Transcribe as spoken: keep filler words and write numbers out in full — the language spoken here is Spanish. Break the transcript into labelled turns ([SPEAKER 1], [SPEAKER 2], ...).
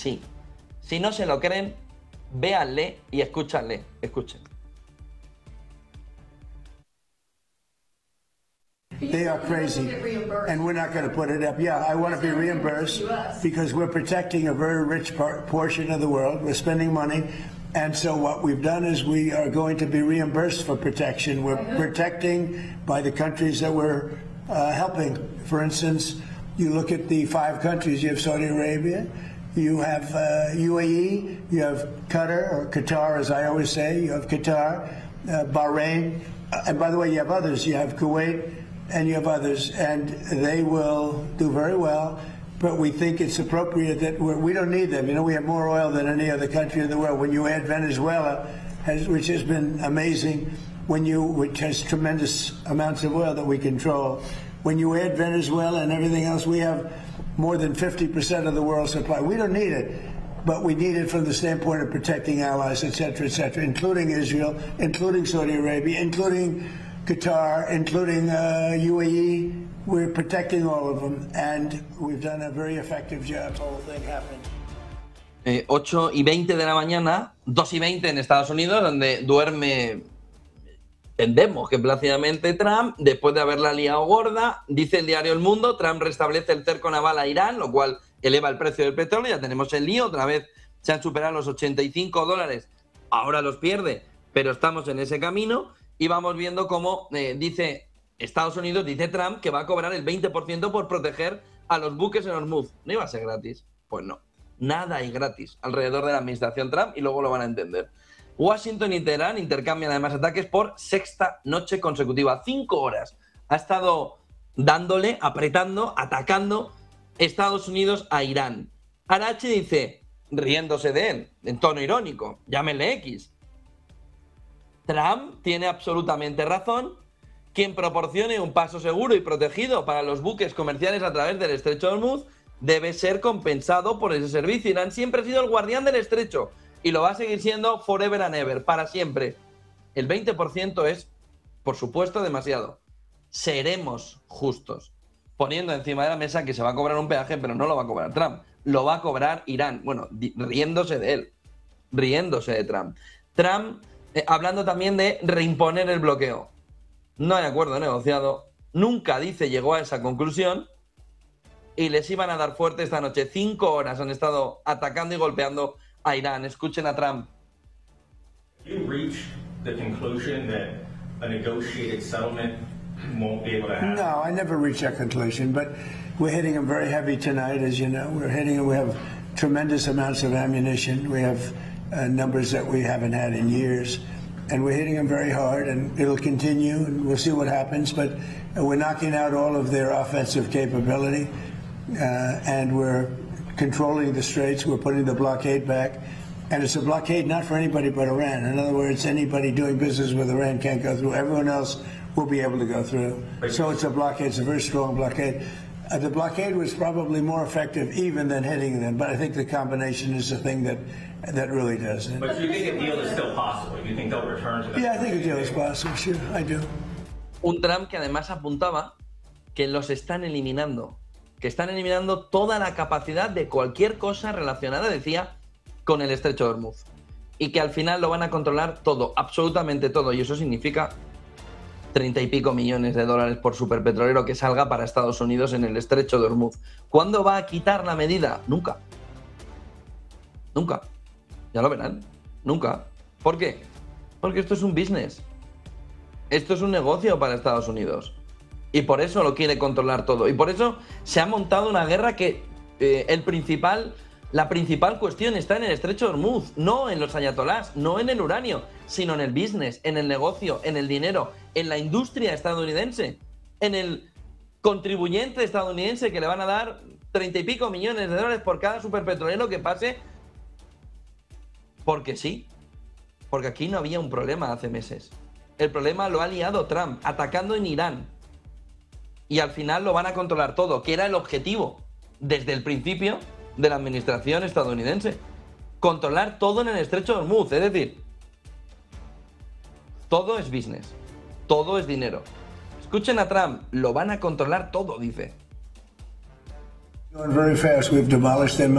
[SPEAKER 1] sí. Si no se lo creen, véanle y escúchanle. Escuchen.
[SPEAKER 2] They are crazy, and we're not going to put it up. Yeah, I want to be reimbursed because we're protecting a very rich par portion of the world. We're spending money, and so what we've done is we are going to be reimbursed for protection. We're protecting by the countries that we're uh, helping. For instance, you look at the five countries. You have Saudi Arabia, you have uh, U A E, you have Qatar, or Qatar as I always say, you have Qatar, uh, Bahrain, uh, and by the way, you have others. You have Kuwait, and you have others, and they will do very well, but we think it's appropriate that we're, we don't need them. You know, we have more oil than any other country in the world. When you add Venezuela, has, which has been amazing, when you, which has tremendous amounts of oil that we control, when you add Venezuela and everything else, we have more than fifty percent of the world's supply. We don't need it, but we need it from the standpoint of protecting allies, et cetera, et cetera, including Israel, including Saudi Arabia, including Qatar, including uh, U A E. We're protecting all of them, and we've done a very effective job. The whole thing happened.
[SPEAKER 1] Eh, ocho y veinte de la mañana, dos y veinte en Estados Unidos, donde duerme, entendemos que plácidamente Trump, después de haberla liado gorda. Dice el diario El Mundo, Trump restablece el cerco naval a Irán, lo cual eleva el precio del petróleo. Ya tenemos el lío, otra vez se han superado los ochenta y cinco dólares, ahora los pierde, pero estamos en ese camino. Y vamos viendo cómo eh, dice Estados Unidos, dice Trump, que va a cobrar el veinte por ciento por proteger a los buques en Hormuz. ¿No iba a ser gratis? Pues no. Nada hay gratis alrededor de la administración Trump, y luego lo van a entender. Washington y Teherán intercambian además ataques por sexta noche consecutiva. Cinco horas ha estado dándole, apretando, atacando Estados Unidos a Irán. Arachi dice, riéndose de él, en tono irónico, llámenle X, Trump tiene absolutamente razón. Quien proporcione un paso seguro y protegido para los buques comerciales a través del estrecho de Hormuz debe ser compensado por ese servicio. Irán siempre ha sido el guardián del estrecho y lo va a seguir siendo forever and ever, para siempre. El veinte por ciento es, por supuesto, demasiado. Seremos justos, poniendo encima de la mesa que se va a cobrar un peaje, pero no lo va a cobrar Trump, lo va a cobrar Irán. Bueno, riéndose de él, riéndose de Trump. Trump... Eh, hablando también de reimponer el bloqueo. No hay acuerdo negociado. Nunca, dice, llegó a esa conclusión. Y les iban a dar fuerte esta noche. Cinco horas han estado atacando y golpeando a Irán. Escuchen a Trump.
[SPEAKER 3] You reach the conclusion that a negotiated settlement won't be able to happen?
[SPEAKER 2] No, I never reached that conclusion, but we're hitting them very heavy tonight, as you know. We're hitting them. We have tremendous amounts of ammunition. We have Uh, numbers that we haven't had in years, and we're hitting them very hard, and it'll continue, and we'll see what happens, but uh, we're knocking out all of their offensive capability, uh, and we're controlling the straits, we're putting the blockade back, and it's a blockade not for anybody but Iran. In other words, anybody doing business with Iran can't go through. Everyone else will be able to go through. So it's a blockade, it's a very strong blockade. Uh, the blockade was probably more effective even than hitting them, but I think the combination is the thing that that really does it.
[SPEAKER 3] But you think a deal is still possible? You think they'll return to that?
[SPEAKER 2] Yeah, I think a deal is possible, sure, I do.
[SPEAKER 1] Un Trump que además apuntaba que los están eliminando, que están eliminando toda la capacidad de cualquier cosa relacionada, decía, con el estrecho de Hormuz. Y que al final lo van a controlar todo, absolutamente todo, y eso significa treinta y pico millones de dólares por superpetrolero que salga para Estados Unidos en el estrecho de Hormuz. ¿Cuándo va a quitar la medida? Nunca. Nunca. Ya lo verán. Nunca. ¿Por qué? Porque esto es un business. Esto es un negocio para Estados Unidos. Y por eso lo quiere controlar todo. Y por eso se ha montado una guerra que eh, el principal, la principal cuestión está en el estrecho de Hormuz, no en los ayatolás, no en el uranio, sino en el business, en el negocio, en el dinero, en la industria estadounidense, en el contribuyente estadounidense que le van a dar treinta y pico millones de dólares por cada superpetrolero que pase. Porque sí, porque aquí no había un problema hace meses. El problema lo ha liado Trump, atacando en Irán. Y al final lo van a controlar todo, que era el objetivo desde el principio de la administración estadounidense. Controlar todo en el estrecho de Hormuz, es decir, todo es business, todo es dinero. Escuchen a Trump, lo van a controlar todo, dice.
[SPEAKER 2] Going very fast. We've demolished them.